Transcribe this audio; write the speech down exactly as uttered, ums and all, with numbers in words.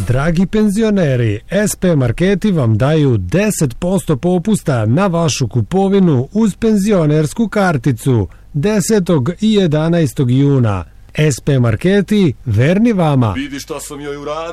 Dragi penzioneri, S P Marketi vam daju deset posto popusta na vašu kupovinu uz penzionersku karticu desetog i jedanaestog juna. S P Marketi, verni vama. Vidi šta sam joj uradio.